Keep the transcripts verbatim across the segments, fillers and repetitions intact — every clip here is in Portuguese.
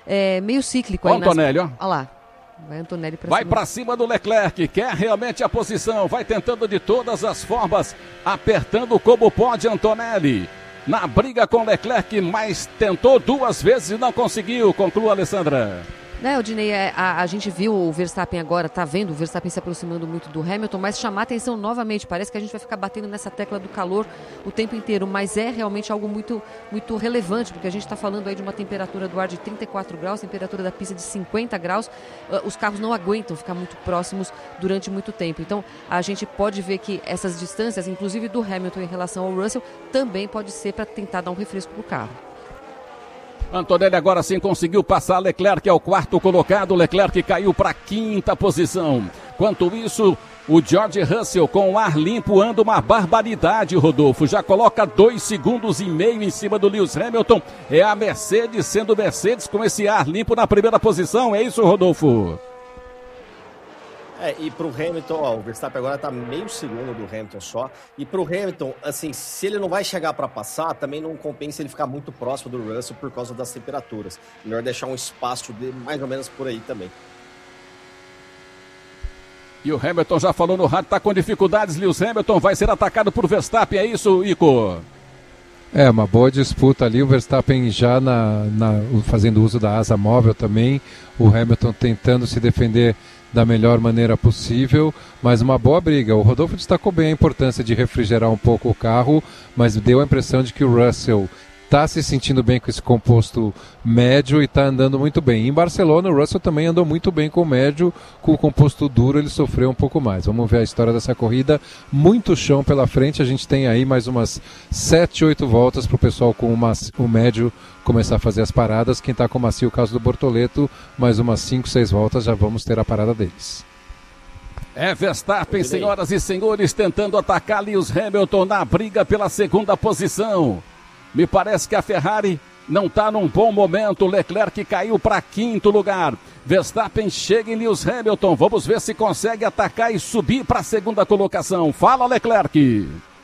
é, meio cíclico. Aí Antonelli, nas... ó. Olha lá. Vai Antonelli pra vai cima. para cima do Leclerc, quer realmente a posição, vai tentando de todas as formas, apertando como pode Antonelli. Na briga com Leclerc, mas tentou duas vezes e não conseguiu. Conclua, Alessandra. Né, Odinei, a, a gente viu o Verstappen agora, tá vendo o Verstappen se aproximando muito do Hamilton, mas chamar atenção novamente, parece que a gente vai ficar batendo nessa tecla do calor o tempo inteiro, mas é realmente algo muito, muito relevante, porque a gente está falando aí de uma temperatura do ar de trinta e quatro graus, temperatura da pista de cinquenta graus, uh, os carros não aguentam ficar muito próximos durante muito tempo, então a gente pode ver que essas distâncias, inclusive do Hamilton em relação ao Russell, também pode ser para tentar dar um refresco para o carro. Antonelli agora sim conseguiu passar Leclerc ao quarto colocado. Leclerc caiu para a quinta posição. Enquanto isso, o George Russell com o ar limpo anda uma barbaridade, Rodolfo. Já coloca dois segundos e meio em cima do Lewis Hamilton. É a Mercedes sendo Mercedes com esse ar limpo na primeira posição. É isso, Rodolfo? É, e pro Hamilton, ó, o Verstappen agora tá meio segundo do Hamilton só. E pro Hamilton, assim, se ele não vai chegar para passar, também não compensa ele ficar muito próximo do Russell por causa das temperaturas. Melhor deixar um espaço de mais ou menos por aí também. E o Hamilton já falou no rádio, tá com dificuldades. Lewis Hamilton vai ser atacado por Verstappen, é isso, Ico? É, uma boa disputa ali, o Verstappen já na, na, fazendo uso da asa móvel também, o Hamilton tentando se defender da melhor maneira possível, mas uma boa briga. O Rodolfo destacou bem a importância de refrigerar um pouco o carro, mas deu a impressão de que o Russell está se sentindo bem com esse composto médio e está andando muito bem. Em Barcelona, o Russell também andou muito bem com o médio, com o composto duro ele sofreu um pouco mais. Vamos ver a história dessa corrida. Muito chão pela frente, a gente tem aí mais umas sete, oito voltas para o pessoal com uma, o médio começar a fazer as paradas. Quem está com o macio, o caso do Bortoleto, mais umas cinco, seis voltas já vamos ter a parada deles. É Verstappen, senhoras e senhores, tentando atacar Lewis Hamilton na briga pela segunda posição. Me parece que a Ferrari não está num bom momento. Leclerc caiu para quinto lugar. Verstappen chega em Lewis Hamilton. Vamos ver se consegue atacar e subir para a segunda colocação. Fala, Leclerc.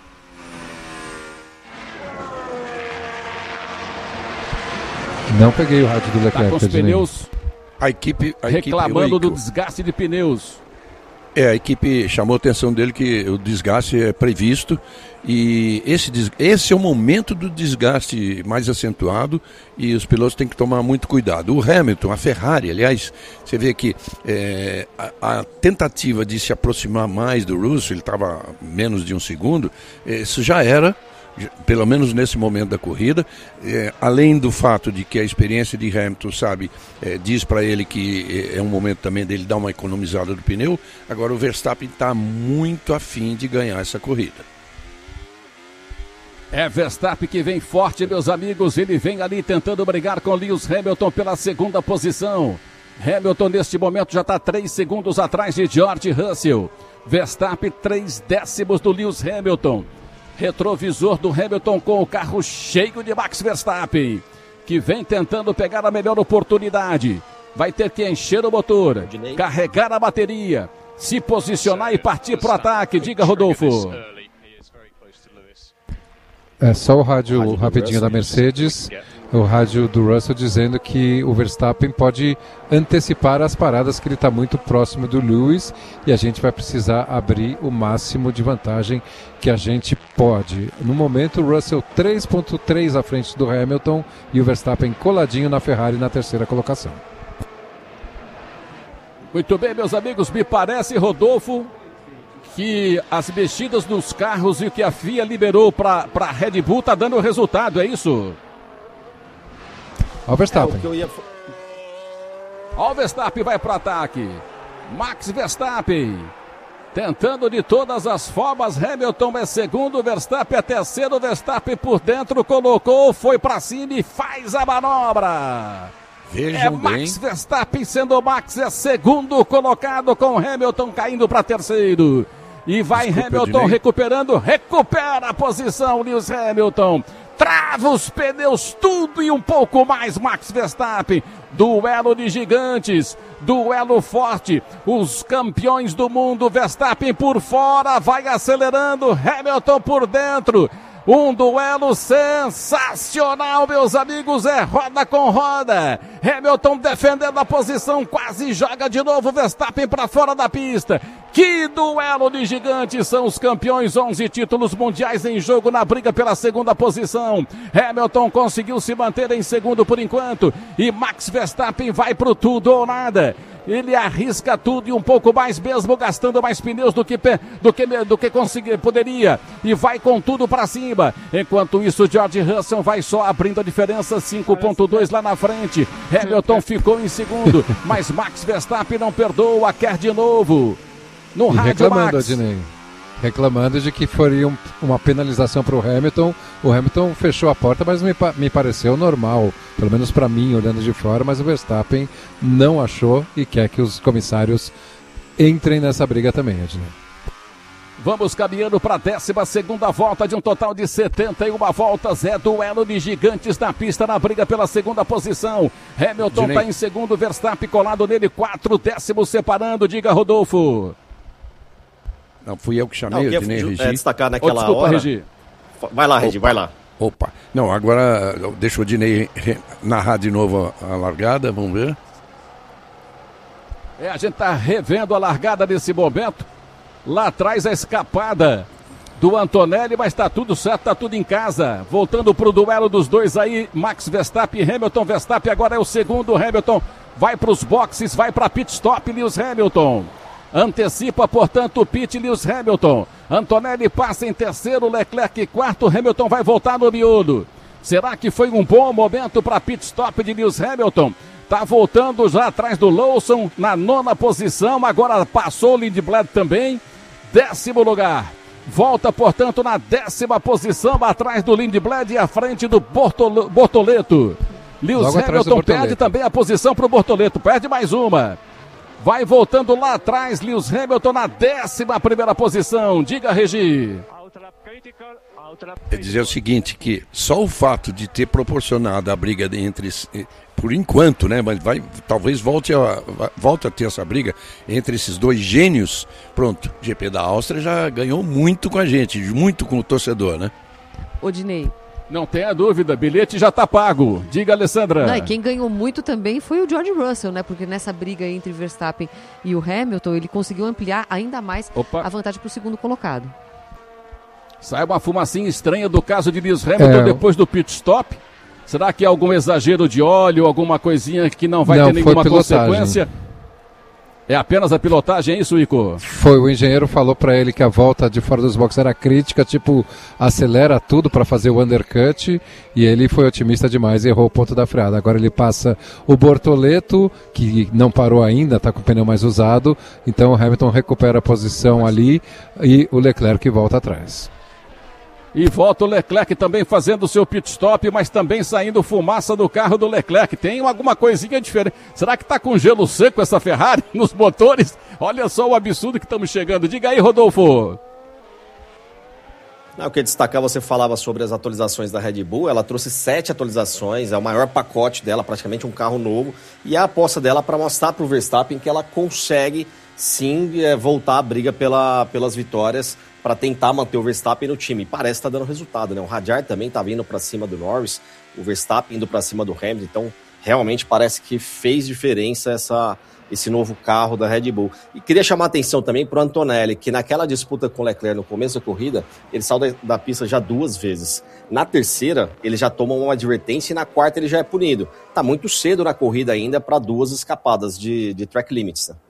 Não peguei o rádio do Leclerc. Tá com os pneus a equipe, a reclamando equipe, do desgaste de pneus. É, a equipe chamou a atenção dele que o desgaste é previsto e esse, esse é o momento do desgaste mais acentuado e os pilotos têm que tomar muito cuidado. O Hamilton, a Ferrari, aliás, você vê que é, a, a tentativa de se aproximar mais do Russell, ele estava menos de um segundo, isso já era, pelo menos nesse momento da corrida, é, além do fato de que a experiência de Hamilton, sabe, é, diz para ele que é um momento também dele dar uma economizada do pneu, agora o Verstappen está muito afim de ganhar essa corrida. É Verstappen que vem forte, meus amigos, ele vem ali tentando brigar com Lewis Hamilton pela segunda posição. Hamilton neste momento já está três segundos atrás de George Russell. Verstappen três décimos do Lewis Hamilton. Retrovisor do Hamilton com o carro cheio de Max Verstappen, que vem tentando pegar a melhor oportunidade. Vai ter que encher o motor, carregar a bateria, se posicionar e partir para o ataque. Diga, Rodolfo. É só o rádio, rádio rapidinho da Mercedes, o rádio do Russell dizendo que o Verstappen pode antecipar as paradas, que ele está muito próximo do Lewis e a gente vai precisar abrir o máximo de vantagem que a gente pode. No momento, o Russell três ponto três à frente do Hamilton e o Verstappen coladinho na Ferrari na terceira colocação. Muito bem, meus amigos, me parece, Rodolfo, que as mexidas nos carros e o que a F I A liberou para a Red Bull está dando resultado, é isso? Olha o Verstappen. É, o ia... Olha o Verstappen, vai para o ataque. Max Verstappen. Tentando de todas as formas. Hamilton é segundo, Verstappen é terceiro. Verstappen por dentro, colocou, foi para cima e faz a manobra. Vejam é bem. Max Verstappen sendo o Max é segundo colocado, com Hamilton caindo para terceiro. E vai Desculpa, Hamilton Ednei. recuperando, recupera a posição, Lewis Hamilton. Trava os pneus, tudo e um pouco mais, Max Verstappen. Duelo de gigantes, duelo forte. Os campeões do mundo, Verstappen por fora, vai acelerando, Hamilton por dentro. Um duelo sensacional, meus amigos, é roda com roda. Hamilton defendendo a posição, quase joga de novo Verstappen para fora da pista. Que duelo de gigantes, são os campeões, onze títulos mundiais em jogo na briga pela segunda posição. Hamilton conseguiu se manter em segundo por enquanto e Max Verstappen vai pro tudo ou nada. Ele arrisca tudo e um pouco mais, mesmo gastando mais pneus do que, do que, do que conseguir, poderia. E vai com tudo para cima. Enquanto isso, George Russell vai só abrindo a diferença, cinco ponto dois lá na frente. Hamilton ficou em segundo, mas Max Verstappen não perdoa, quer de novo. No e rádio, reclamando, Max. Adnei. Reclamando de que faria um, uma penalização para o Hamilton. O Hamilton fechou a porta, mas me, me pareceu normal, pelo menos para mim, olhando de fora, mas o Verstappen não achou e quer que os comissários entrem nessa briga também, Adnei. Vamos caminhando para a décima segunda volta de um total de setenta e uma voltas. É duelo de gigantes na pista na briga pela segunda posição. Hamilton está em segundo, Verstappen colado nele, quatro décimos separando. Diga, Rodolfo. Não, fui eu que chamei, não, eu Dinei, Regi. É, destacar naquela oh, desculpa, hora... Regi. Vai lá, Regi, Opa. vai lá. Opa. Não, agora deixa o Dinei narrar de novo a, a largada, vamos ver. É, a gente está revendo a largada nesse momento. Lá atrás a escapada do Antonelli, mas está tudo certo, está tudo em casa. Voltando para o duelo dos dois aí, Max Verstappen e Hamilton. Verstappen agora é o segundo, Hamilton vai para os boxes, vai para pit stop, Lewis Hamilton. Antecipa, portanto, o pit, Lewis Hamilton. Antonelli passa em terceiro, Leclerc em quarto, Hamilton vai voltar no miúdo. Será que foi um bom momento para pit stop de Lewis Hamilton? Tá voltando já atrás do Lawson, na nona posição, agora passou o Lindblad também, décimo lugar. Volta, portanto, na décima posição, atrás do Lindblad e à frente do Bortol- Bortoleto. Lewis Logo Hamilton perde também a posição para o Bortoleto, perde mais uma. Vai voltando lá atrás, Lewis Hamilton na décima primeira posição. Diga, Regi. É dizer o seguinte, que só o fato de ter proporcionado a briga entre, por enquanto, né, mas vai, talvez volte a, volte a ter essa briga entre esses dois gênios, pronto, G P da Áustria já ganhou muito com a gente, muito com o torcedor, né? Odinei. Não tenha dúvida, bilhete já está pago. Diga, Alessandra. Não, e quem ganhou muito também foi o George Russell, né? Porque nessa briga entre Verstappen e o Hamilton, ele conseguiu ampliar ainda mais Opa. a vantagem para o segundo colocado. Sai uma fumacinha estranha do caso de Lewis Hamilton é. depois do pit stop. Será que é algum exagero de óleo, alguma coisinha que não vai não, ter nenhuma consequência? É apenas a pilotagem, é isso, Ico? Foi, o engenheiro falou para ele que a volta de fora dos boxes era crítica, tipo, acelera tudo para fazer o undercut, e ele foi otimista demais e errou o ponto da freada. Agora ele passa o Bortoleto, que não parou ainda, está com o pneu mais usado, então o Hamilton recupera a posição ali e o Leclerc volta atrás. E volta o Leclerc também fazendo o seu pit stop, mas também saindo fumaça do carro do Leclerc. Tem alguma coisinha diferente. Será que está com gelo seco essa Ferrari nos motores? Olha só o absurdo que estamos chegando. Diga aí, Rodolfo. Não, eu queria destacar, você falava sobre as atualizações da Red Bull. Ela trouxe sete atualizações, é o maior pacote dela, praticamente um carro novo. E a aposta dela para mostrar para o Verstappen que ela consegue sim é, voltar a briga pela, pelas vitórias, para tentar manter o Verstappen no time. Parece que tá dando resultado, né? O Hadjar também tá vindo para cima do Norris, o Verstappen indo para cima do Hamilton, então realmente parece que fez diferença essa, esse novo carro da Red Bull. E queria chamar a atenção também pro Antonelli, que naquela disputa com o Leclerc no começo da corrida, ele saiu da, da pista já duas vezes. Na terceira, ele já toma uma advertência e na quarta ele já é punido. Tá muito cedo na corrida ainda para duas escapadas de, de track limits, né?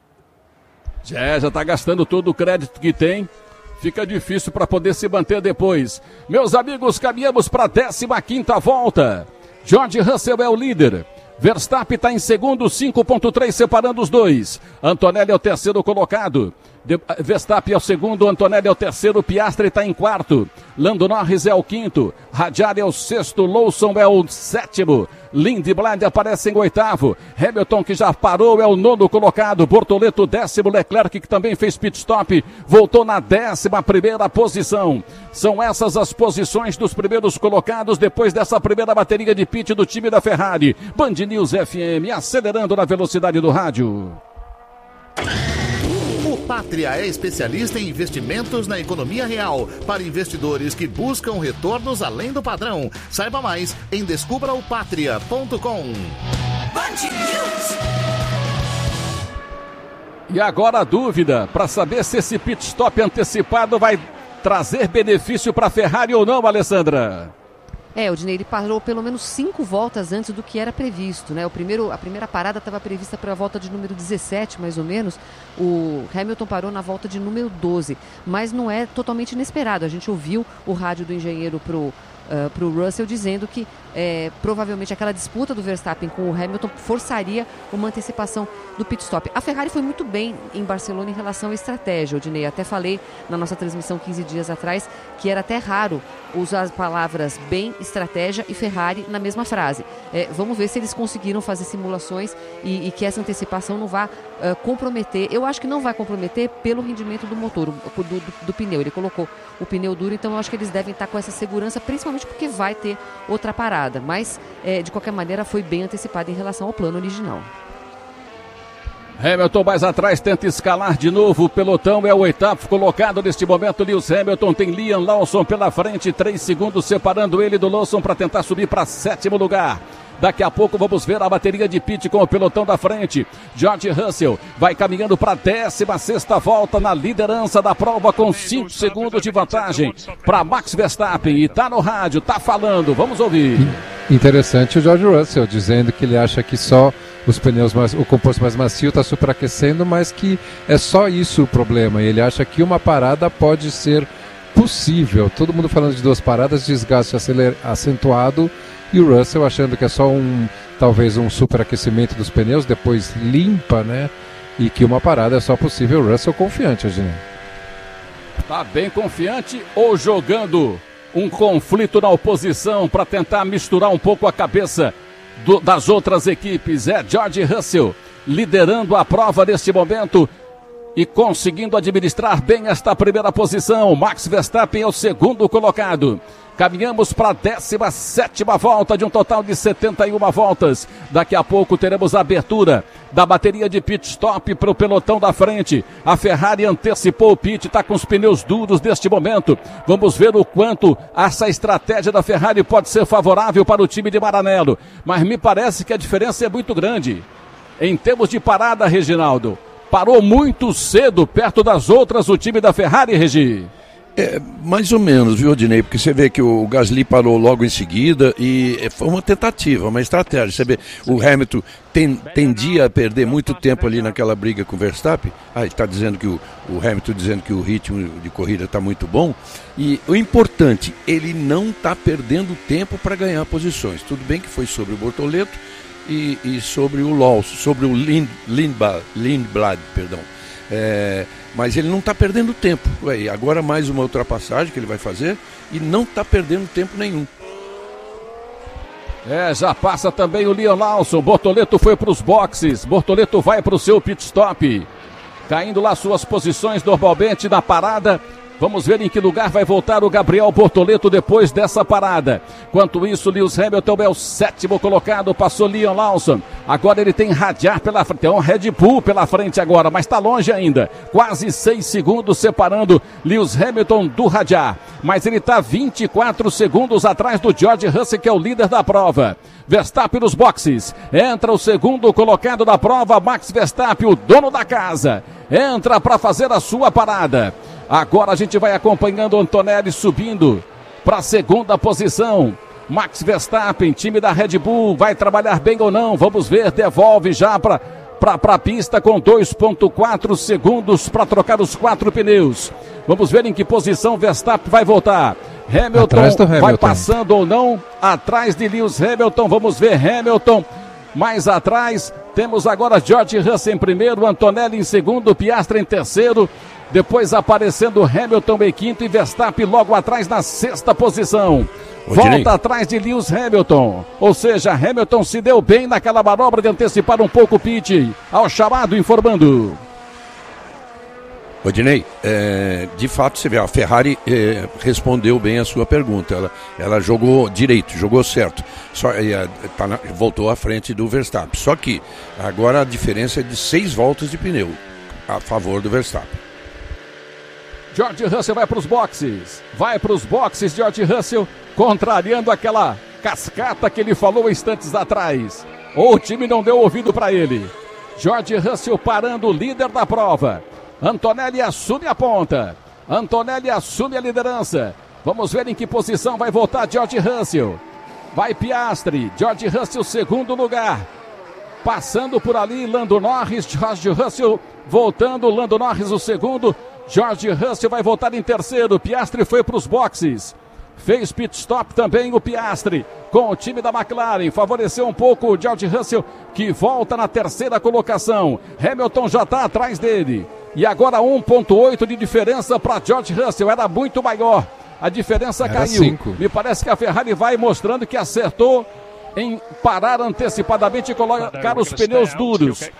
Já, já tá gastando todo o crédito que tem. Fica difícil para poder se manter depois. Meus amigos, caminhamos para a décima quinta volta. George Russell é o líder. Verstappen está em segundo, cinco ponto três separando os dois. Antonelli é o terceiro colocado. De... Verstappen é o segundo, Antonelli é o terceiro, Piastri está em quarto. Lando Norris é o quinto, Hadjar é o sexto, Lawson é o sétimo. Lindblad aparece em oitavo. Hamilton, que já parou, é o nono colocado. Bortoleto, décimo. Leclerc, que também fez pit stop, voltou na décima primeira posição. São essas as posições dos primeiros colocados depois dessa primeira bateria de pit do time da Ferrari. Band News F M, acelerando na velocidade do rádio. O Pátria é especialista em investimentos na economia real para investidores que buscam retornos além do padrão. Saiba mais em descubra o pátria ponto com. E agora a dúvida para saber se esse pit stop antecipado vai trazer benefício para a Ferrari ou não, Alessandra. É, o Dinei, ele parou pelo menos cinco voltas antes do que era previsto, né? O primeiro, a primeira parada estava prevista para a volta de número dezessete, mais ou menos. O Hamilton parou na volta de número doze, mas não é totalmente inesperado. A gente ouviu o rádio do engenheiro pro Uh, para o Russell, dizendo que é, provavelmente aquela disputa do Verstappen com o Hamilton forçaria uma antecipação do pit stop. A Ferrari foi muito bem em Barcelona em relação à estratégia, Odinei. Até falei na nossa transmissão quinze dias atrás que era até raro usar as palavras bem, estratégia e Ferrari na mesma frase. É, vamos ver se eles conseguiram fazer simulações e, e que essa antecipação não vá uh, comprometer. Eu acho que não vai comprometer pelo rendimento do motor, do, do, do pneu. Ele colocou o pneu duro, então eu acho que eles devem estar com essa segurança, principalmente porque vai ter outra parada, mas é, de qualquer maneira foi bem antecipado em relação ao plano original. Hamilton mais atrás, tenta escalar de novo, o pelotão é o oitavo colocado neste momento. Lewis Hamilton tem Liam Lawson pela frente, três segundos separando ele do Lawson para tentar subir para sétimo lugar. Daqui a pouco vamos ver a bateria de pit com o pelotão da frente. George Russell vai caminhando para a décima sexta volta na liderança da prova com cinco segundos de vantagem para Max Verstappen. E tá no rádio, tá falando, vamos ouvir. Interessante o George Russell dizendo que ele acha que só os pneus, mais, o composto mais macio está superaquecendo, mas que é só isso o problema. Ele acha que uma parada pode ser possível. Todo mundo falando de duas paradas, desgaste aceler, acentuado. E o Russell achando que é só um, talvez um superaquecimento dos pneus, depois limpa, né? E que uma parada é só possível. O Russell confiante, Adinei. Tá bem confiante ou jogando um conflito na oposição para tentar misturar um pouco a cabeça do, das outras equipes? É George Russell liderando a prova neste momento e conseguindo administrar bem esta primeira posição. Max Verstappen é o segundo colocado. Caminhamos para a décima sétima volta de um total de setenta e uma voltas. Daqui a pouco teremos a abertura da bateria de pit stop para o pelotão da frente. A Ferrari antecipou o pit, está com os pneus duros neste momento. Vamos ver o quanto essa estratégia da Ferrari pode ser favorável para o time de Maranello. Mas me parece que a diferença é muito grande. Em termos de parada, Reginaldo, parou muito cedo perto das outras o time da Ferrari, Regi. É, mais ou menos, viu, Odinei? Porque você vê que o Gasly parou logo em seguida e foi uma tentativa, uma estratégia. Você vê, o Hamilton ten, tendia a perder muito tempo ali naquela briga com o Verstappen. Ah, ele está dizendo que o, o Hamilton dizendo que o ritmo de corrida está muito bom. E o importante, ele não está perdendo tempo para ganhar posições. Tudo bem que foi sobre o Bortoleto e, e sobre o Lawson, sobre o Lind, Lindblad, Lindblad, perdão. É, mas ele não está perdendo tempo. Ué, agora mais uma ultrapassagem que ele vai fazer e não está perdendo tempo nenhum. É, já passa também o Liam Lawson. Bortoleto foi para os boxes. Bortoleto vai para o seu pit stop. Caindo lá suas posições normalmente na parada. Vamos ver em que lugar vai voltar o Gabriel Bortoleto depois dessa parada. Enquanto isso, Lewis Hamilton é o sétimo colocado, passou Liam Lawson. Agora ele tem Radiar pela frente, tem um Red Bull pela frente agora, mas está longe ainda. Quase seis segundos separando Lewis Hamilton do Radiar. Mas ele está vinte e quatro segundos atrás do George Russell, que é o líder da prova. Verstappen nos boxes. Entra o segundo colocado da prova, Max Verstappen, o dono da casa. Entra para fazer a sua parada. Agora a gente vai acompanhando o Antonelli subindo para a segunda posição. Max Verstappen, time da Red Bull, vai trabalhar bem ou não? Vamos ver, devolve já para para a pista com dois ponto quatro segundos para trocar os quatro pneus. Vamos ver em que posição Verstappen vai voltar. Hamilton, Hamilton vai passando ou não atrás de Lewis Hamilton. Vamos ver Hamilton mais atrás. Temos agora George Russell em primeiro, Antonelli em segundo, Piastri em terceiro. Depois aparecendo Hamilton em quinto e Verstappen logo atrás na sexta posição. Volta atrás de Lewis Hamilton. Ou seja, Hamilton se deu bem naquela manobra de antecipar um pouco o pit. Ao chamado, informando. Odinei, é, de fato você vê, a Ferrari é, respondeu bem a sua pergunta. Ela, ela jogou direito, jogou certo. Só, é, tá na, voltou à frente do Verstappen. Só que agora a diferença é de seis voltas de pneu. a favor do Verstappen. George Russell vai para os boxes. Vai para os boxes, George Russell, contrariando aquela cascata que ele falou instantes atrás. O time não deu ouvido para ele. George Russell parando o líder da prova. Antonelli assume a ponta. Antonelli assume a liderança. Vamos ver em que posição vai voltar George Russell. Vai Piastri. George Russell, segundo lugar. Passando por ali, Lando Norris. George Russell voltando. Lando Norris, o segundo. George Russell vai voltar em terceiro. Piastri foi para os boxes. Fez pit stop também o Piastri com o time da McLaren. Favoreceu um pouco o George Russell, que volta na terceira colocação. Hamilton já está atrás dele. E agora um ponto oito de diferença para George Russell. Era muito maior. A diferença Era caiu. cinco. Me parece que a Ferrari vai mostrando que acertou em parar antecipadamente e colocar os pneus duros.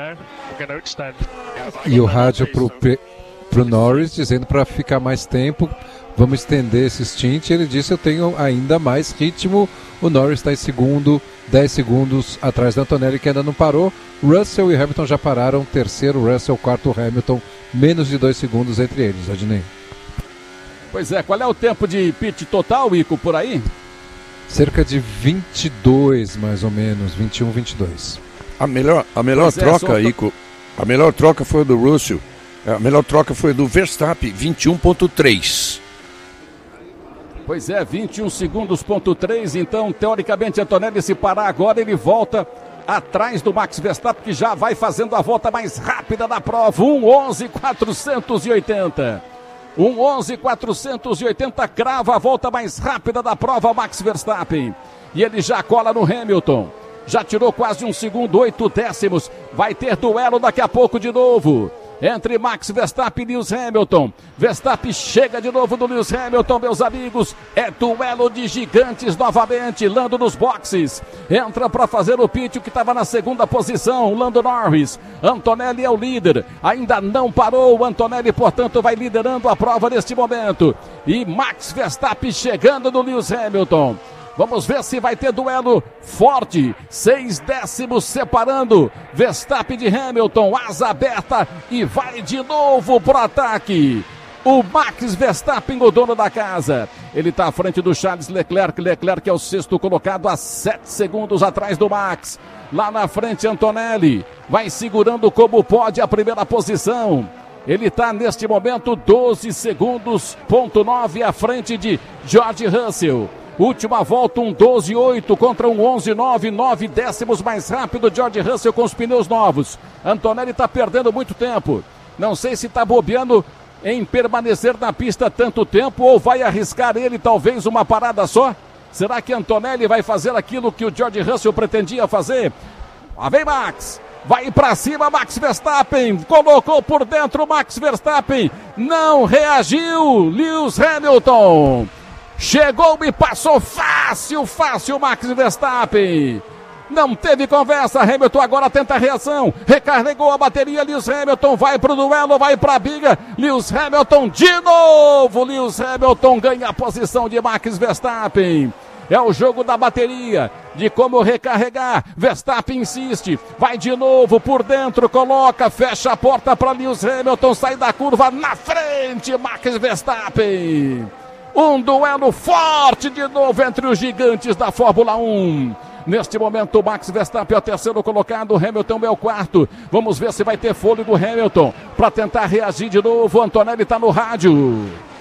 E o rádio pro, pro Norris dizendo para ficar mais tempo, vamos estender esse stint. Ele disse: eu tenho ainda mais ritmo. O Norris está em segundo, dez segundos atrás da Antonelli, que ainda não parou. Russell e Hamilton já pararam. Terceiro Russell, quarto Hamilton, menos de dois segundos entre eles, Adnei. Pois é, qual é o tempo de pit total, Ico, por aí? Cerca de vinte e dois, mais ou menos, vinte e um, vinte e dois. A melhor, a melhor Pois é, troca, só- Ico, a melhor troca foi a do Russell. A melhor troca foi a do Verstappen, vinte e um ponto três. Pois é, vinte e um segundos, ponto três. Então, teoricamente, Antonelli, se parar agora, ele volta atrás do Max Verstappen, que já vai fazendo a volta mais rápida da prova. um onze, quatrocentos e oitenta. um onze, quatrocentos e oitenta, crava a volta mais rápida da prova, Max Verstappen. E ele já cola no Hamilton. Já tirou quase um segundo, oito décimos. Vai ter duelo daqui a pouco de novo entre Max Verstappen e Lewis Hamilton. Verstappen chega de novo do Lewis Hamilton, meus amigos. É duelo de gigantes novamente. Lando nos boxes. Entra para fazer o pit, o que estava na segunda posição, Lando Norris. Antonelli é o líder. Ainda não parou. O Antonelli, portanto, vai liderando a prova neste momento. E Max Verstappen chegando no Lewis Hamilton. Vamos ver se vai ter duelo forte. Seis décimos separando Verstappen de Hamilton. Asa aberta e vai de novo pro ataque. O Max Verstappen, o dono da casa. Ele está à frente do Charles Leclerc. Leclerc é o sexto colocado, a sete segundos atrás do Max. Lá na frente, Antonelli vai segurando como pode a primeira posição. Ele está neste momento doze segundos, ponto nove à frente de George Russell. Última volta, um doze oito contra um onze nove, nove décimos mais rápido. George Russell com os pneus novos. Antonelli está perdendo muito tempo. Não sei se está bobeando em permanecer na pista tanto tempo ou vai arriscar ele talvez uma parada só. Será que Antonelli vai fazer aquilo que o George Russell pretendia fazer? Lá vem Max. Vai para cima Max Verstappen. Colocou por dentro Max Verstappen. Não reagiu Lewis Hamilton. Chegou e passou fácil, fácil Max Verstappen. Não teve conversa, Hamilton agora tenta a reação. Recarregou a bateria, Lewis Hamilton vai pro duelo, vai pra briga. Lewis Hamilton de novo. Lewis Hamilton ganha a posição de Max Verstappen. É o jogo da bateria, de como recarregar. Verstappen insiste, vai de novo por dentro, coloca, fecha a porta para Lewis Hamilton, sai da curva na frente, Max Verstappen. Um duelo forte de novo entre os gigantes da Fórmula um. Neste momento, Max Verstappen é o terceiro colocado, Hamilton é o quarto. Vamos ver se vai ter fôlego Hamilton para tentar reagir de novo. Antonelli está no rádio.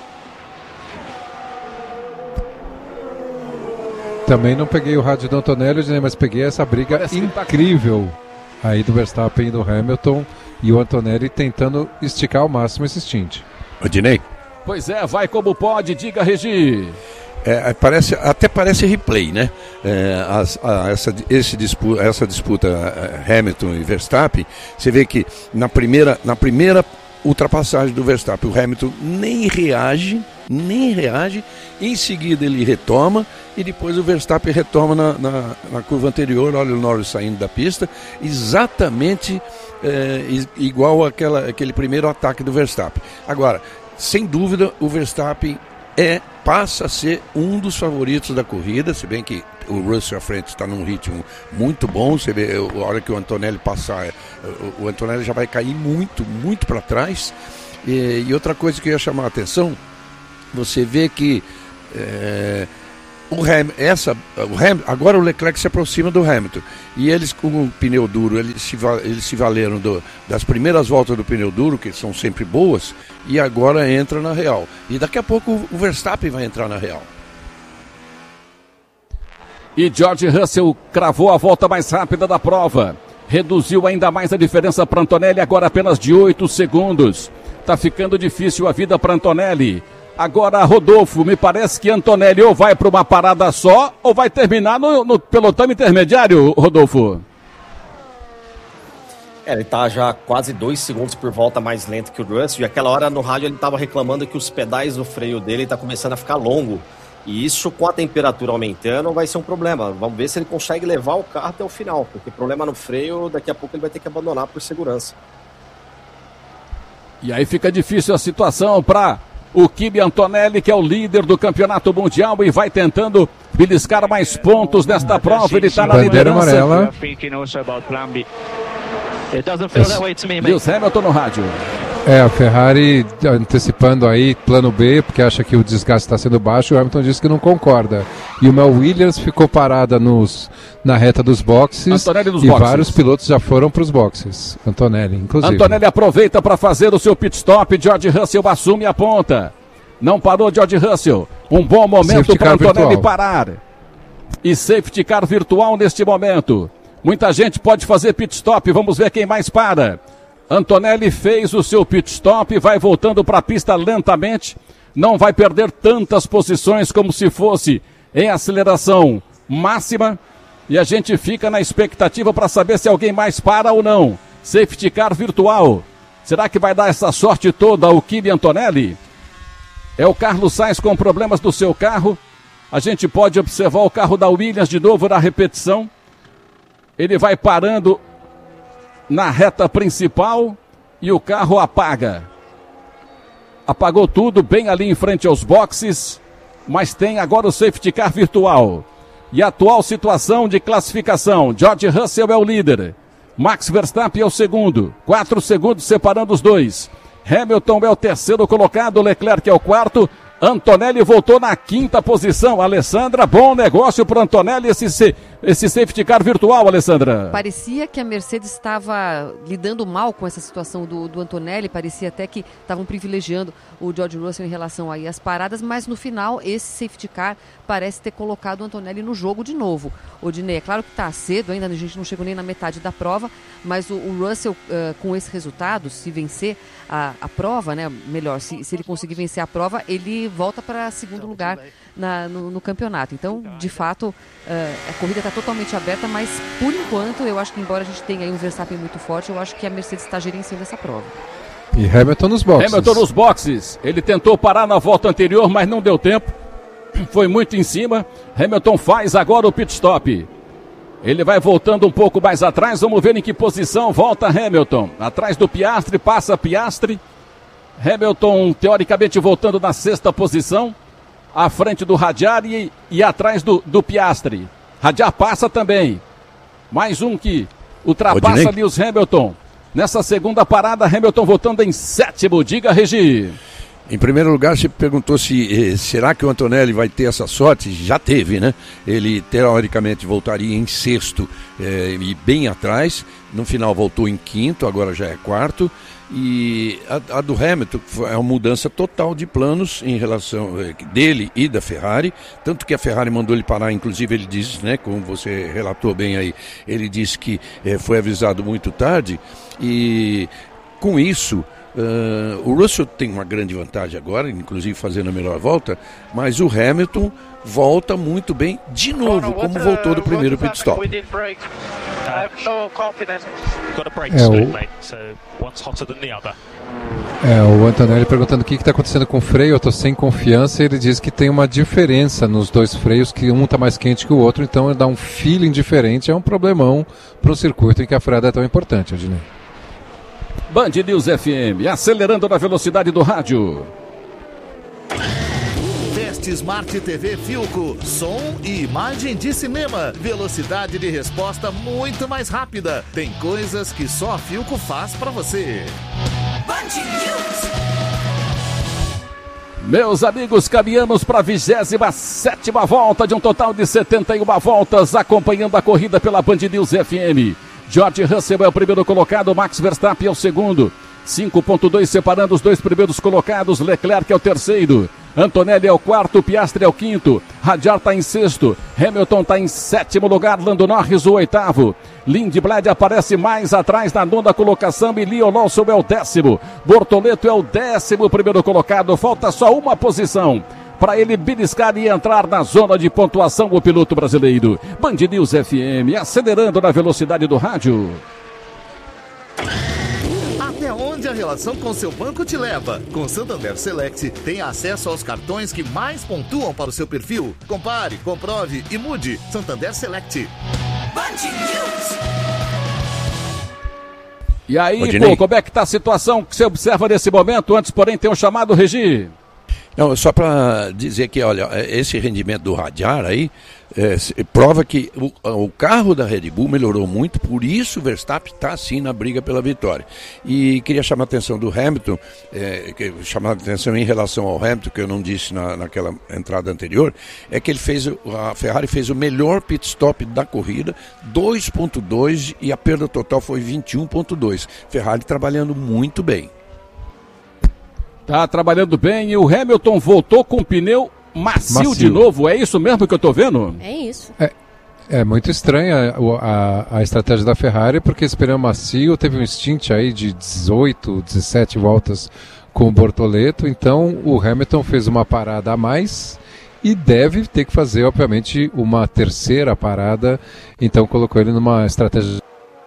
Também não peguei o rádio do Antonelli, mas peguei essa briga Parece que tá- incrível aí do Verstappen e do Hamilton, e o Antonelli tentando esticar ao máximo esse stint. Adnei, Pois é, vai como pode, diga Regi. é, parece, até parece replay, né? É, as, a, essa, esse disputa, essa disputa é, Hamilton e Verstappen, você vê que na primeira, na primeira ultrapassagem do Verstappen, o Hamilton nem reage, nem reage, em seguida ele retoma e depois o Verstappen retoma na, na, na curva anterior. Olha o Norris saindo da pista, exatamente é, igual àquela, aquele primeiro ataque do Verstappen. Agora, sem dúvida, o Verstappen é, passa a ser um dos favoritos da corrida, se bem que o Russell à frente está num ritmo muito bom. Você vê, a hora que o Antonelli passar, o, o Antonelli já vai cair muito, muito para trás. E, e outra coisa que eu ia chamar a atenção, você vê que é, o Ham, essa, o Ham, agora o Leclerc se aproxima do Hamilton, e eles com o pneu duro, eles se, eles se valeram do, das primeiras voltas do pneu duro, que são sempre boas, e agora entra na real. E daqui a pouco o Verstappen vai entrar na real. E George Russell cravou a volta mais rápida da prova. Reduziu ainda mais a diferença para Antonelli, agora apenas de oito segundos. Tá ficando difícil a vida para Antonelli. Agora, Rodolfo, me parece que Antonelli ou vai para uma parada só ou vai terminar no, no pelotão intermediário, Rodolfo. É, ele tá já quase dois segundos por volta mais lento que o Russell. E aquela hora no rádio ele estava reclamando que os pedais do freio dele tá começando a ficar longo. E isso, com a temperatura aumentando, vai ser um problema. Vamos ver se ele consegue levar o carro até o final. Porque problema no freio, daqui a pouco ele vai ter que abandonar por segurança. E aí fica difícil a situação para o Kimi Antonelli, que é o líder do campeonato mundial e vai tentando beliscar mais pontos nesta prova. Ele está na bandeira liderança. Amarela. Lewis Hamilton no rádio. É, a Ferrari antecipando aí plano B, porque acha que o desgaste está sendo baixo. O Hamilton disse que não concorda. E uma Williams ficou parada nos, na reta dos boxes. Antonelli nos e boxes. Vários pilotos já foram para os boxes. Antonelli, inclusive. Antonelli aproveita para fazer o seu pit stop. George Russell assume a ponta. Não parou George Russell. Um bom momento para Antonelli virtual. Parar. E safety car virtual neste momento. Muita gente pode fazer pit stop. Vamos ver quem mais para. Antonelli fez o seu pit stop, vai voltando para a pista lentamente, não vai perder tantas posições como se fosse em aceleração máxima, e a gente fica na expectativa para saber se alguém mais para ou não. Safety car virtual, será que vai dar essa sorte toda ao Kimi Antonelli? É o Carlos Sainz com problemas do seu carro, a gente pode observar o carro da Williams de novo na repetição, ele vai parando na reta principal e o carro apaga. Apagou tudo bem ali em frente aos boxes, mas tem agora o safety car virtual. E a atual situação de classificação, George Russell é o líder, Max Verstappen é o segundo, quatro segundos separando os dois. Hamilton é o terceiro colocado, Leclerc é o quarto, Antonelli voltou na quinta posição. Alessandra, bom negócio para Antonelli esse, esse safety car virtual, Alessandra. Parecia que a Mercedes estava lidando mal com essa situação do, do Antonelli, parecia até que estavam privilegiando o George Russell em relação aí às paradas, mas no final esse safety car parece ter colocado o Antonelli no jogo de novo. Odinei, é claro que está cedo, ainda a gente não chegou nem na metade da prova, mas o, o Russell uh, com esse resultado, se vencer a, a prova, né, melhor, se, se ele conseguir vencer a prova, ele volta para segundo lugar na, no, no campeonato. Então, de fato, uh, a corrida está totalmente aberta, mas por enquanto, eu acho que embora a gente tenha aí um Verstappen muito forte, eu acho que a Mercedes está gerenciando essa prova. E Hamilton nos boxes. Hamilton nos boxes. Ele tentou parar na volta anterior, mas não deu tempo. Foi muito em cima. Hamilton faz agora o pit stop. Ele vai voltando um pouco mais atrás. Vamos ver em que posição volta Hamilton. Atrás do Piastri, passa Piastri. Hamilton, teoricamente, voltando na sexta posição. À frente do Hadjar e, e atrás do, do Piastri. Hadjar passa também. Mais um que ultrapassa Lewis Hamilton. Nessa segunda parada, Hamilton voltando em sétimo. Diga, Regi. Em primeiro lugar, você perguntou se eh, será que o Antonelli vai ter essa sorte? Já teve, né? Ele teoricamente voltaria em sexto eh, e bem atrás. No final voltou em quinto, agora já é quarto. E a, a do Hamilton é uma mudança total de planos em relação eh, dele e da Ferrari. Tanto que a Ferrari mandou ele parar, inclusive ele disse, né? Como você relatou bem aí, ele disse que eh, foi avisado muito tarde. E com isso... Uh, o Russell tem uma grande vantagem agora, inclusive fazendo a melhor volta, mas o Hamilton volta muito bem de novo, como voltou do primeiro pit stop. É o, é, o Antonelli perguntando o que está acontecendo com o freio. Eu estou sem confiança. Ele diz que tem uma diferença nos dois freios, que um está mais quente que o outro, então dá um feeling diferente. É um problemão para um circuito em que a freada é tão importante, Adinei. Band News F M, acelerando na velocidade do rádio. Smart T V Philco, som e imagem de cinema, velocidade de resposta muito mais rápida. Tem coisas que só a Philco faz pra você. Meus amigos, caminhamos para a vigésima sétima volta de um total de setenta e uma voltas, acompanhando a corrida pela Band News F M. George Russell é o primeiro colocado, Max Verstappen é o segundo. cinco ponto dois separando os dois primeiros colocados, Leclerc é o terceiro. Antonelli é o quarto, Piastri é o quinto, Hadjar está em sexto, Hamilton está em sétimo lugar, Lando Norris o oitavo. Lindblad aparece mais atrás na nona colocação e Leo Lawson é o décimo. Bortoleto é o décimo primeiro colocado, falta só uma posição para ele beliscar e entrar na zona de pontuação o piloto brasileiro. Band News F M, acelerando na velocidade do rádio. Até onde a relação com seu banco te leva? Com Santander Select, tem acesso aos cartões que mais pontuam para o seu perfil. Compare, comprove e mude. Santander Select. E aí, pô, como é que tá a situação que você observa nesse momento? Antes, porém, tem um chamado, Regi. Não, só para dizer que, olha, esse rendimento do Hadjar aí é, prova que o, o carro da Red Bull melhorou muito, por isso o Verstappen está assim na briga pela vitória. E queria chamar a atenção do Hamilton, é, que, chamar a atenção em relação ao Hamilton, que eu não disse na, naquela entrada anterior, é que ele fez, a Ferrari fez o melhor pit stop da corrida, dois ponto dois, e a perda total foi vinte e um ponto dois. Ferrari trabalhando muito bem. Tá trabalhando bem e o Hamilton voltou com pneu macio, macio de novo. É isso mesmo que eu tô vendo? É isso. É, é muito estranha a, a, a estratégia da Ferrari, porque esse pneu macio teve um stint aí de dezoito, dezessete voltas com o Bortoleto. Então o Hamilton fez uma parada a mais e deve ter que fazer, obviamente, uma terceira parada. Então colocou ele numa estratégia...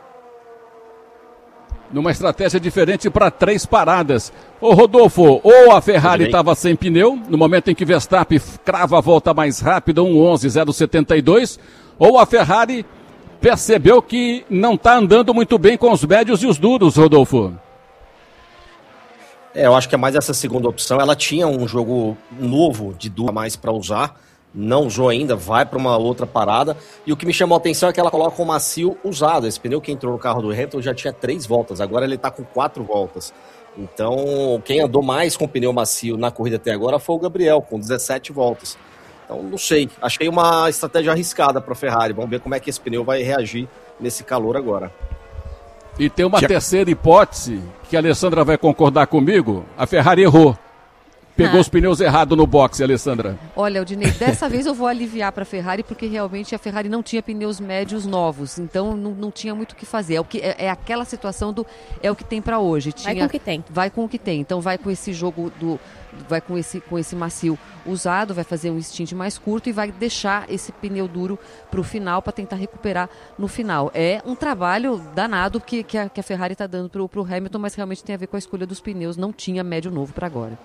Numa estratégia diferente para três paradas. Ô Rodolfo, ou a Ferrari estava sem pneu, no momento em que Verstappen crava a volta mais rápida, um onze zero setenta e dois, ou a Ferrari percebeu que não está andando muito bem com os médios e os duros, Rodolfo. É, eu acho que é mais essa segunda opção. Ela tinha um jogo novo de duro a mais para usar, não usou ainda, vai para uma outra parada. E o que me chamou a atenção é que ela coloca o macio usado. Esse pneu que entrou no carro do Hamilton já tinha três voltas, agora ele está com quatro voltas. Então, quem andou mais com pneu macio na corrida até agora foi o Gabriel, com dezessete voltas. Então, não sei, achei uma estratégia arriscada para a Ferrari. Vamos ver como é que esse pneu vai reagir nesse calor agora. E tem uma Já... terceira hipótese, que a Alessandra vai concordar comigo, a Ferrari errou. Pegou ah. os pneus errados no boxe, Alessandra. Olha, Aldinei, dessa vez eu vou aliviar para a Ferrari, porque realmente a Ferrari não tinha pneus médios novos, então não, não tinha muito o que fazer. É, o que, é, é aquela situação do é o que tem para hoje. Tinha, vai com o que tem. Vai com o que tem. Então vai com esse jogo do... vai com esse, com esse macio usado, vai fazer um stint mais curto e vai deixar esse pneu duro para o final, para tentar recuperar no final. É um trabalho danado que, que, a, que a Ferrari está dando para o Hamilton, mas realmente tem a ver com a escolha dos pneus. Não tinha médio novo para agora.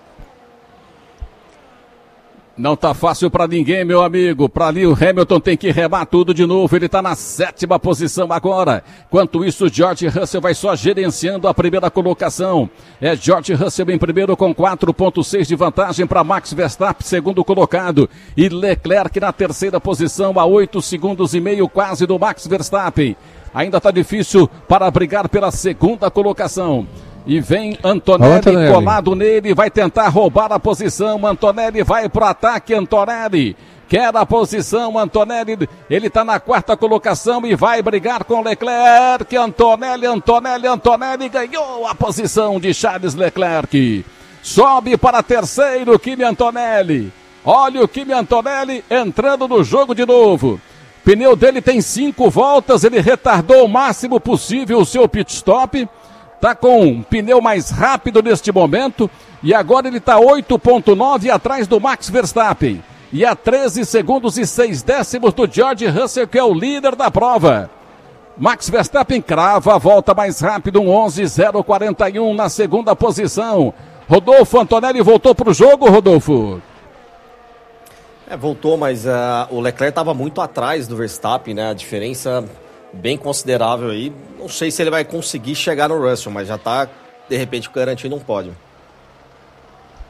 Não tá fácil para ninguém, meu amigo. Para ali o Hamilton tem que remar tudo de novo. Ele tá na sétima posição agora. Enquanto isso, George Russell vai só gerenciando a primeira colocação. É George Russell em primeiro com quatro ponto seis de vantagem para Max Verstappen, segundo colocado. E Leclerc na terceira posição, a oito segundos e meio quase do Max Verstappen. Ainda tá difícil para brigar pela segunda colocação. E vem Antonelli, Antonelli colado nele, vai tentar roubar a posição. Antonelli vai pro ataque, Antonelli quer a posição, Antonelli, ele tá na quarta colocação e vai brigar com Leclerc. Antonelli, Antonelli, Antonelli ganhou a posição de Charles Leclerc. Sobe para terceiro, Kimi Antonelli. Olha o Kimi Antonelli entrando no jogo de novo. Pneu dele tem cinco voltas, ele retardou o máximo possível o seu pit stop. Está com um pneu mais rápido neste momento e agora ele está oito ponto nove atrás do Max Verstappen e a treze segundos e seis décimos do George Russell, que é o líder da prova. Max Verstappen crava a volta mais rápida, um onze zero quarenta e um na segunda posição. Rodolfo, Antonelli voltou para o jogo, Rodolfo? É, voltou, mas uh, o Leclerc estava muito atrás do Verstappen, né? A diferença bem considerável aí. Não sei se ele vai conseguir chegar no Russell, mas já está, de repente, garantindo um pódio.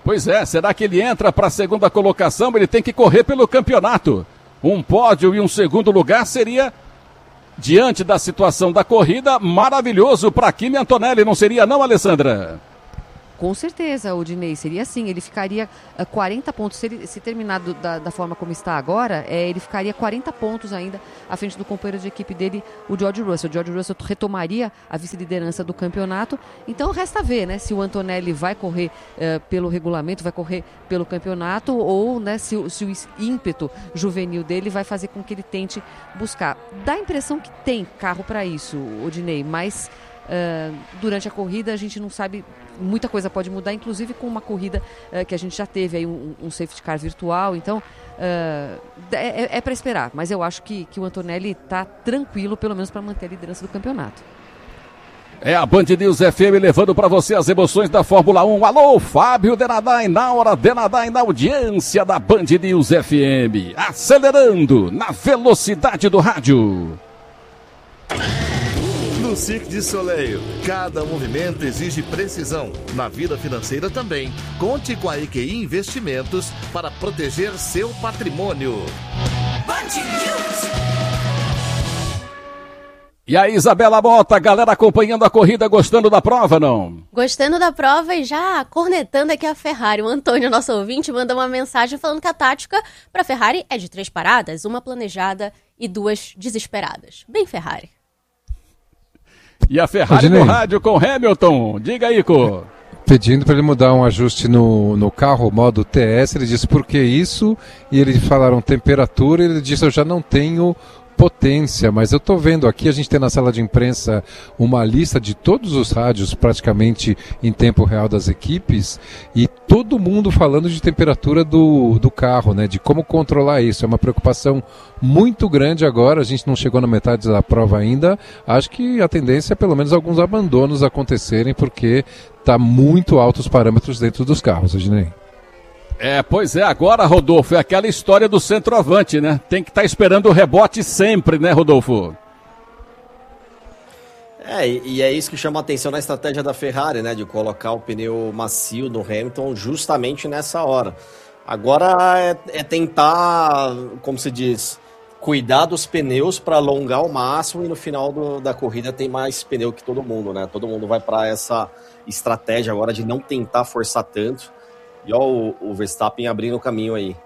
Pois é, será que ele entra para a segunda colocação? Ele tem que correr pelo campeonato. Um pódio e um segundo lugar seria, diante da situação da corrida, maravilhoso para Kimi Antonelli, não seria não, Alessandra? Com certeza, Odinei, seria assim, ele ficaria uh, quarenta pontos, se, ele, se terminar do, da, da forma como está agora, é, ele ficaria quarenta pontos ainda à frente do companheiro de equipe dele, o George Russell. O George Russell retomaria a vice-liderança do campeonato, então resta ver, né, se o Antonelli vai correr uh, pelo regulamento, vai correr pelo campeonato, ou né, se, se o ímpeto juvenil dele vai fazer com que ele tente buscar. Dá a impressão que tem carro para isso, Odinei, mas uh, durante a corrida a gente não sabe. Muita coisa pode mudar, inclusive com uma corrida uh, que a gente já teve aí um, um safety car virtual, então uh, é, é para esperar, mas eu acho que, que o Antonelli está tranquilo, pelo menos para manter a liderança do campeonato. É a Band News F M levando para você as emoções da Fórmula um. Alô, Fábio Denadai, na hora Denadai, na audiência da Band News F M, acelerando na velocidade do rádio. No Cirque du Soleil, cada movimento exige precisão. Na vida financeira também. Conte com a E Q I Investimentos para proteger seu patrimônio. E a Isabela Mota, galera acompanhando a corrida, gostando da prova, não? Gostando da prova e já cornetando aqui a Ferrari. O Antônio, nosso ouvinte, manda uma mensagem falando que a tática para a Ferrari é de três paradas, uma planejada e duas desesperadas. Bem Ferrari. E a Ferrari no rádio com Hamilton. Diga aí, Ico. Pedindo para ele mudar um ajuste no, no carro, modo T S. Ele disse, por que isso? E eles falaram temperatura. E ele disse, eu já não tenho potência, mas eu estou vendo aqui, a gente tem na sala de imprensa uma lista de todos os rádios praticamente em tempo real das equipes e todo mundo falando de temperatura do, do carro, né, de como controlar isso. É uma preocupação muito grande agora, a gente não chegou na metade da prova ainda, acho que a tendência é pelo menos alguns abandonos acontecerem porque está muito altos os parâmetros dentro dos carros, Ednei. É, pois é, agora, Rodolfo, é aquela história do centroavante, né? Tem que estar tá esperando o rebote sempre, né, Rodolfo? É, e é isso que chama a atenção na estratégia da Ferrari, né? De colocar o pneu macio no Hamilton justamente nessa hora. Agora é, é tentar, como se diz, cuidar dos pneus para alongar ao máximo e no final do, da corrida tem mais pneu que todo mundo, né? Todo mundo vai para essa estratégia agora de não tentar forçar tanto. E ó, o, o Verstappen abrindo o caminho aí.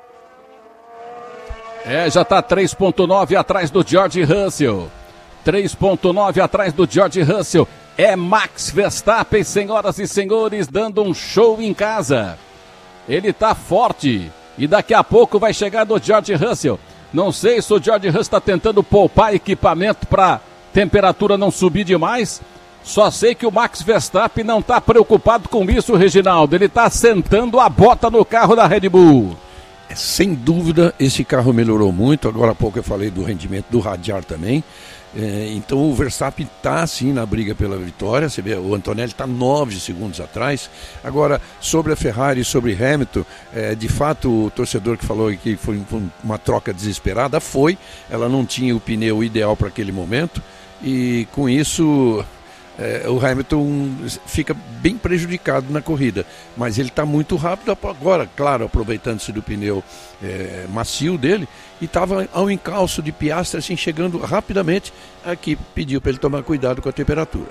É, já tá três ponto nove atrás do George Russell. três ponto nove atrás do George Russell. É Max Verstappen, senhoras e senhores, dando um show em casa. Ele tá forte. E daqui a pouco vai chegar do George Russell. Não sei se o George Russell está tentando poupar equipamento para temperatura não subir demais. Só sei que o Max Verstappen não está preocupado com isso, Reginaldo. Ele está sentando a bota no carro da Red Bull. Sem dúvida, esse carro melhorou muito. Agora há pouco eu falei do rendimento do radiar também. É, então o Verstappen está sim na briga pela vitória. Você vê, o Antonelli está nove segundos atrás. Agora, sobre a Ferrari e sobre Hamilton, é, de fato o torcedor que falou que foi uma troca desesperada, foi. Ela não tinha o pneu ideal para aquele momento. E com isso... É, o Hamilton fica bem prejudicado na corrida, mas ele está muito rápido agora, claro, aproveitando-se do pneu é, macio dele, e estava ao encalço de Piastri, assim, chegando rapidamente. Aqui pediu para ele tomar cuidado com a temperatura.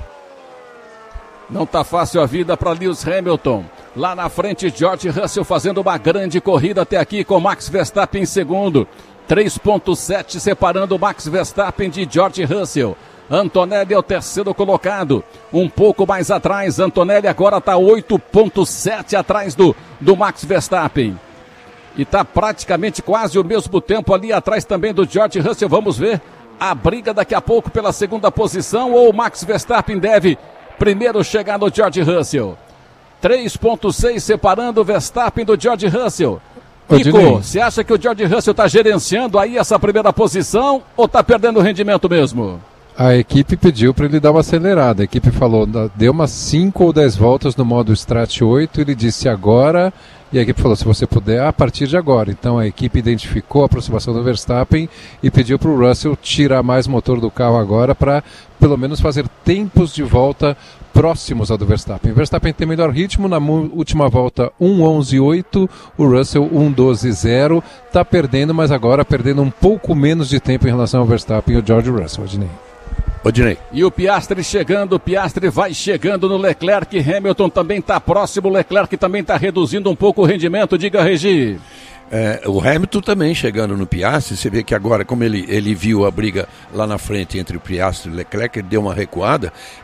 Não está fácil a vida para Lewis Hamilton. Lá na frente, George Russell fazendo uma grande corrida até aqui com Max Verstappen em segundo. três ponto sete separando Max Verstappen de George Russell. Antonelli é o terceiro colocado, um pouco mais atrás. Antonelli agora está oito ponto sete atrás do, do Max Verstappen. E está praticamente quase o mesmo tempo ali atrás também do George Russell. Vamos ver a briga daqui a pouco pela segunda posição, ou o Max Verstappen deve primeiro chegar no George Russell. três ponto seis separando o Verstappen do George Russell. Nico, você acha que o George Russell está gerenciando aí essa primeira posição ou está perdendo rendimento mesmo? A equipe pediu para ele dar uma acelerada. A equipe falou, deu umas cinco ou dez voltas no modo Strat oito. Ele disse agora, e a equipe falou, se você puder, a partir de agora. Então a equipe identificou a aproximação do Verstappen e pediu para o Russell tirar mais motor do carro agora para pelo menos fazer tempos de volta próximos ao do Verstappen. O Verstappen tem melhor ritmo, na última volta um onze oito, o Russell um doze zero, está perdendo, mas agora perdendo um pouco menos de tempo em relação ao Verstappen e o George Russell, Odinei. Odinei. E o Piastri chegando, o Piastri vai chegando no Leclerc, Hamilton também está próximo, o Leclerc também está reduzindo um pouco o rendimento, diga, Regi. É, o Hamilton também chegando no Piastri, você vê que agora, como ele, ele viu a briga lá na frente entre o Piastri e o Leclerc, ele deu uma recuada,